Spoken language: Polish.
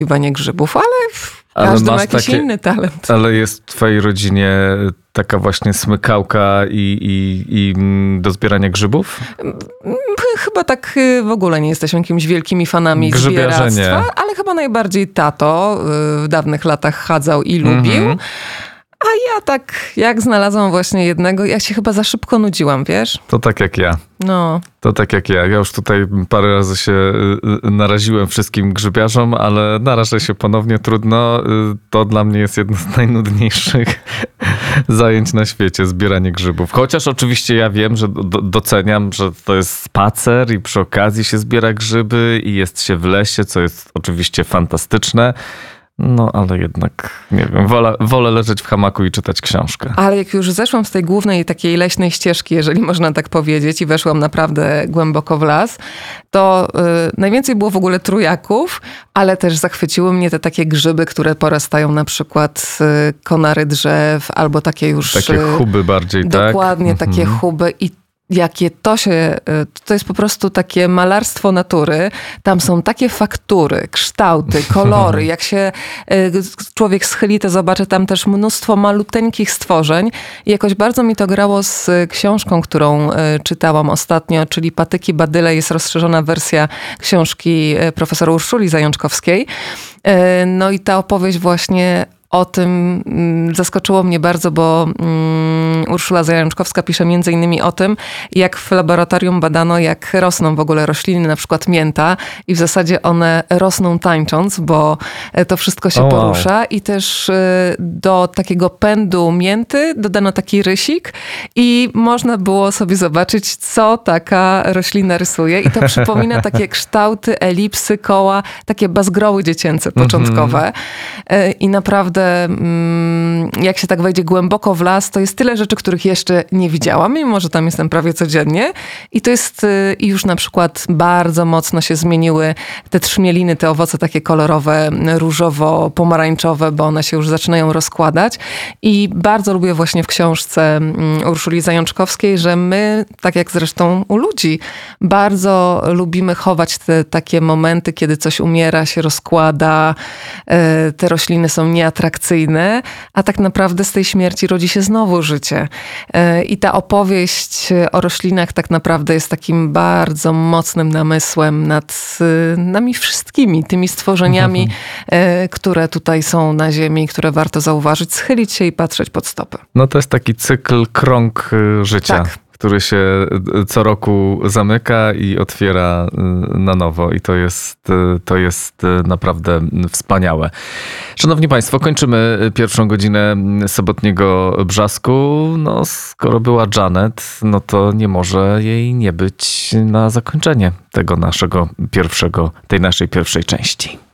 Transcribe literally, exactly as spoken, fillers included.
poszukiwanie grzybów, ale Ale każdy ma masz jakiś takie- inny talent. Ale jest w twojej rodzinie taka właśnie smykałka i, i, i mm, do zbierania grzybów? Chyba tak y, w ogóle nie jesteśmy jakimiś wielkimi fanami Grzybiarze nie. zbieractwa, ale chyba najbardziej tato y, w dawnych latach chadzał i lubił. Mhm. A ja tak, jak znalazłam właśnie jednego, ja się chyba za szybko nudziłam, wiesz? To tak jak ja. No, To tak jak ja. Ja już tutaj parę razy się y, y, naraziłem wszystkim grzybiarzom, ale narażę się ponownie, trudno. Y, To dla mnie jest jedno z najnudniejszych zajęć na świecie, zbieranie grzybów. Chociaż oczywiście ja wiem, że do, doceniam, że to jest spacer i przy okazji się zbiera grzyby i jest się w lesie, co jest oczywiście fantastyczne. No ale jednak, nie wiem, wolę, wolę leżeć w hamaku i czytać książkę. ale jak już zeszłam z tej głównej takiej leśnej ścieżki, jeżeli można tak powiedzieć, i weszłam naprawdę głęboko w las, to y, najwięcej było w ogóle trujaków, ale też zachwyciły mnie te takie grzyby, które porastają na przykład y, konary drzew, albo takie już... Takie y, chuby bardziej, tak? Dokładnie, takie Mhm. chuby i jakie to się, to jest po prostu takie malarstwo natury. Tam są takie faktury, kształty, kolory. Jak się człowiek schyli, to zobaczy tam też mnóstwo maluteńkich stworzeń. I jakoś bardzo mi to grało z książką, którą czytałam ostatnio, czyli Patyki Badyle. Jest rozszerzona wersja książki profesor Urszuli Zajączkowskiej. No i ta opowieść właśnie o tym zaskoczyło mnie bardzo, bo Urszula Zajączkowska pisze między innymi o tym, jak w laboratorium badano, jak rosną w ogóle rośliny, na przykład mięta i w zasadzie one rosną tańcząc, bo to wszystko się O, wow. porusza i też do takiego pędu mięty dodano taki rysik i można było sobie zobaczyć, co taka roślina rysuje i to przypomina takie kształty, elipsy, koła, takie bazgroły dziecięce początkowe i naprawdę jak się tak wejdzie głęboko w las, to jest tyle rzeczy, których jeszcze nie widziałam, mimo że tam jestem prawie codziennie. I to jest, i już na przykład bardzo mocno się zmieniły te trzmieliny, te owoce takie kolorowe, różowo-pomarańczowe, bo one się już zaczynają rozkładać. I bardzo lubię właśnie w książce Urszuli Zajączkowskiej, że my, tak jak zresztą u ludzi, bardzo lubimy chować te takie momenty, kiedy coś umiera, się rozkłada, te rośliny są nieatrakcyjne, a tak naprawdę z tej śmierci rodzi się znowu życie. I ta opowieść o roślinach tak naprawdę jest takim bardzo mocnym namysłem nad nami wszystkimi, tymi stworzeniami, które tutaj są na ziemi, które warto zauważyć, schylić się i patrzeć pod stopy. No to jest taki cykl, krąg y, życia. Tak. Który się co roku zamyka i otwiera na nowo. I to jest, to jest naprawdę wspaniałe. Szanowni Państwo, kończymy pierwszą godzinę sobotniego Brzasku. No, skoro była Janet, no to nie może jej nie być na zakończenie tego naszego pierwszego, tej naszej pierwszej części.